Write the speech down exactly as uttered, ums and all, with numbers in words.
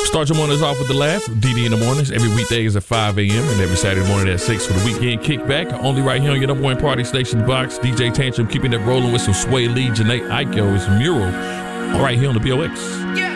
Start your mornings off with the laugh. D D in the mornings. Every weekdays at five a.m. and every Saturday morning at six for the weekend kickback. Only right here on your number one party station box. D J Tantrum keeping it rolling with some Sway Lee, Janae Aiko, it's Mural. All right here on the B O X. Yeah.